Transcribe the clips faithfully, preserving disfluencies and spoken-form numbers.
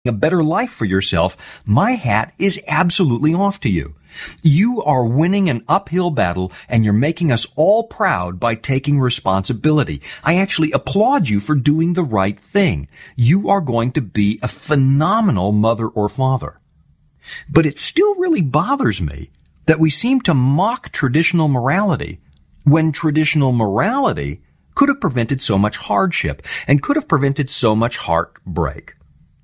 a better life for yourself, my hat is absolutely off to you. You are winning an uphill battle, and you're making us all proud by taking responsibility. I actually applaud you for doing the right thing. You are going to be a phenomenal mother or father. But it still really bothers me that we seem to mock traditional morality when traditional morality could have prevented so much hardship and could have prevented so much heartbreak.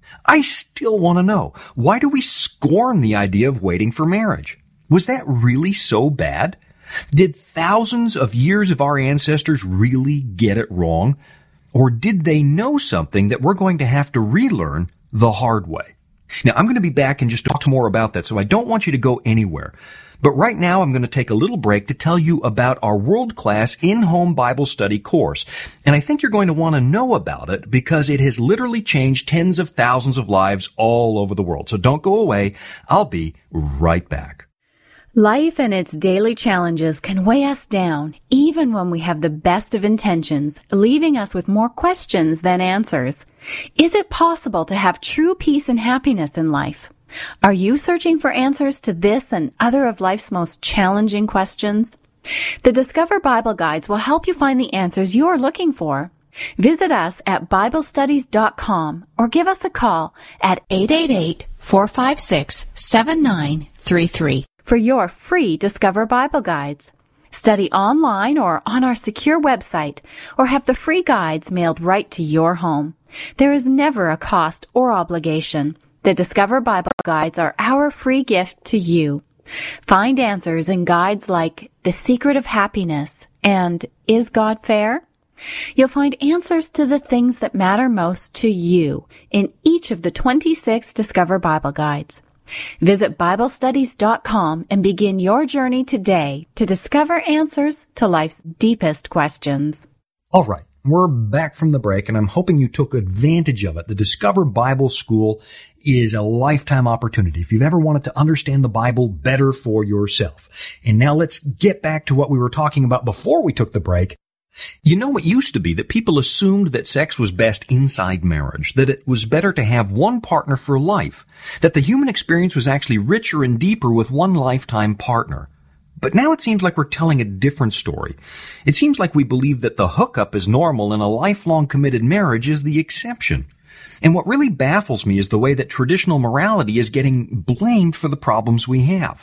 I still want to know, why do we scorn the idea of waiting for marriage? Was that really so bad? Did thousands of years of our ancestors really get it wrong? Or did they know something that we're going to have to relearn the hard way? Now, I'm going to be back and just talk more about that, so I don't want you to go anywhere. But right now, I'm going to take a little break to tell you about our world-class in-home Bible study course. And I think you're going to want to know about it because it has literally changed tens of thousands of lives all over the world. So don't go away. I'll be right back. Life and its daily challenges can weigh us down, even when we have the best of intentions, leaving us with more questions than answers. Is it possible to have true peace and happiness in life? Are you searching for answers to this and other of life's most challenging questions? The Discover Bible Guides will help you find the answers you're looking for. Visit us at Bible Studies dot com or give us a call at eight eight eight, four five six, seven nine three three for your free Discover Bible Guides. Study online or on our secure website, or have the free guides mailed right to your home. There is never a cost or obligation. The Discover Bible Guides are our free gift to you. Find answers in guides like The Secret of Happiness and Is God Fair? You'll find answers to the things that matter most to you in each of the twenty-six Discover Bible Guides. Visit Bible Studies dot com and begin your journey today to discover answers to life's deepest questions. All right. We're back from the break, and I'm hoping you took advantage of it. The Discover Bible School is a lifetime opportunity if you've ever wanted to understand the Bible better for yourself. And now let's get back to what we were talking about before we took the break. You know, it used to be that people assumed that sex was best inside marriage, that it was better to have one partner for life, that the human experience was actually richer and deeper with one lifetime partner. But now it seems like we're telling a different story. It seems like we believe that the hookup is normal and a lifelong committed marriage is the exception. And what really baffles me is the way that traditional morality is getting blamed for the problems we have.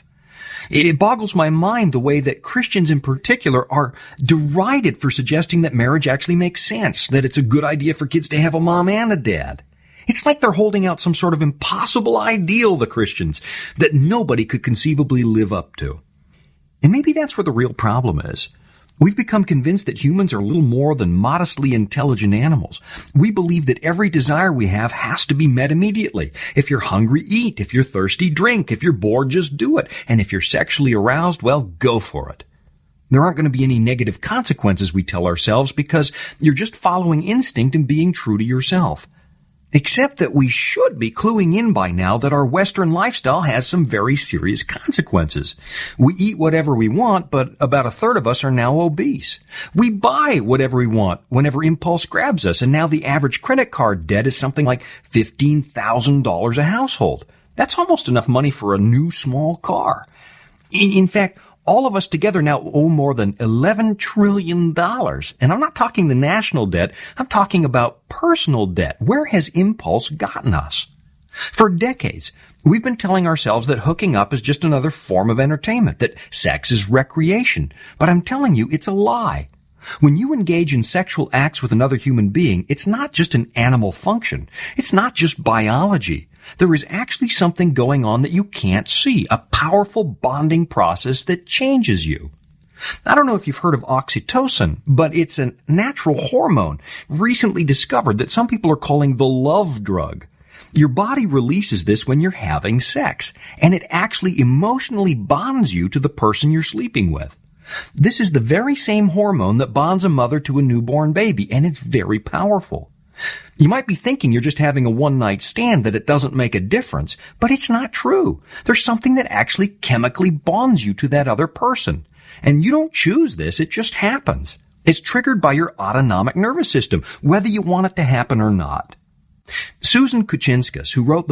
It boggles my mind the way that Christians in particular are derided for suggesting that marriage actually makes sense, that it's a good idea for kids to have a mom and a dad. It's like they're holding out some sort of impossible ideal, the Christians, that nobody could conceivably live up to. And maybe that's where the real problem is. We've become convinced that humans are little more than modestly intelligent animals. We believe that every desire we have has to be met immediately. If you're hungry, eat. If you're thirsty, drink. If you're bored, just do it. And if you're sexually aroused, well, go for it. There aren't going to be any negative consequences, we tell ourselves, because you're just following instinct and being true to yourself. Except that we should be cluing in by now that our Western lifestyle has some very serious consequences. We eat whatever we want, but about a third of us are now obese. We buy whatever we want whenever impulse grabs us, and now the average credit card debt is something like fifteen thousand dollars a household. That's almost enough money for a new small car. In, in fact, all of us together now owe more than eleven trillion dollars. And I'm not talking the national debt. I'm talking about personal debt. Where has impulse gotten us? For decades, we've been telling ourselves that hooking up is just another form of entertainment, that sex is recreation. But I'm telling you, it's a lie. When you engage in sexual acts with another human being, it's not just an animal function. It's not just biology. There is actually something going on that you can't see, a powerful bonding process that changes you. I don't know if you've heard of oxytocin, but it's a natural hormone recently discovered that some people are calling the love drug. Your body releases this when you're having sex, and it actually emotionally bonds you to the person you're sleeping with. This is the very same hormone that bonds a mother to a newborn baby, and it's very powerful. You might be thinking you're just having a one-night stand, that it doesn't make a difference, but it's not true. There's something that actually chemically bonds you to that other person. And you don't choose this, it just happens. It's triggered by your autonomic nervous system, whether you want it to happen or not. Susan Kuchinskas, who wrote the